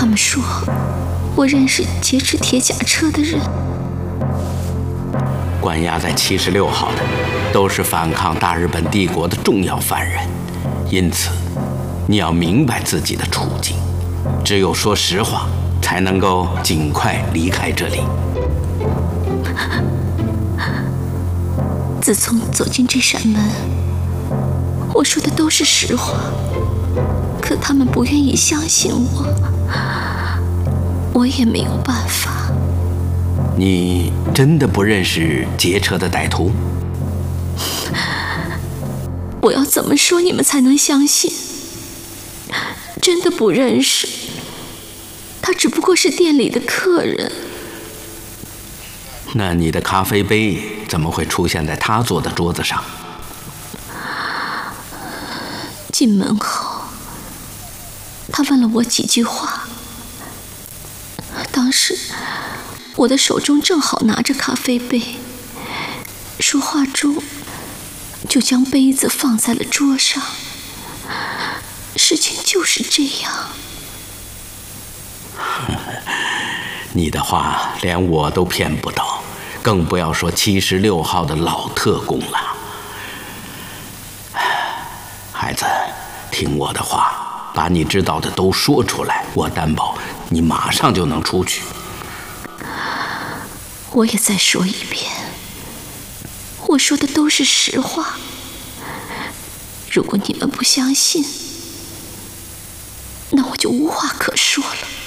们说我认识劫持铁甲车的人。 关押在76号的都是反抗大日本帝国的重要犯人，因此你要明白自己的处境，只有说实话，才能够尽快离开这里。 自从走进这扇门，我说的都是实话，可他们不愿意相信我也没有办法。 你真的不认识劫车的歹徒？ 我要怎么说你们才能相信？真的不认识，他只不过是店里的客人。 那你的咖啡杯怎么会出现在他坐的桌子上？ 进门后，他问了我几句话。当时我的手中正好拿着咖啡杯，说话中就将杯子放在了桌上。事情就是这样。 你的话连我都骗不到，更不要说76号的老特工了。孩子，听我的话，把你知道的都说出来，我担保你马上就能出去。 我也再说一遍，我说的都是实话。如果你们不相信，那我就无话可说了。